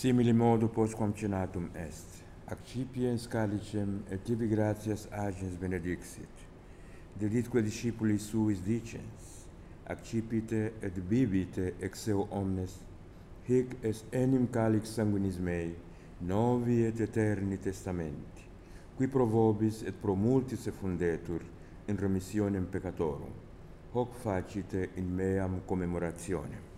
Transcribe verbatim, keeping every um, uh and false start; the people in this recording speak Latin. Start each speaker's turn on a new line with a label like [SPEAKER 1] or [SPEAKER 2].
[SPEAKER 1] Simili modo postquam cenatum est, accipiens calicem et tibi gratias agens benedixit. Deditque discipulis suis dicens, accipite et bibite ex eo omnes, hic est enim calix sanguinis mei, novi et eterni testamenti, qui pro vobis et pro multis effundetur in remissionem peccatorum, hoc facite in meam commemorationem.